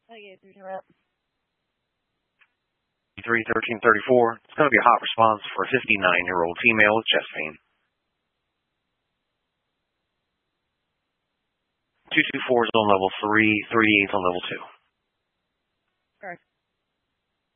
Okay, 3 1334. It's going to be a hot response for a 59-year-old female with chest pain. 224 is on level 3, 38 is on level 2.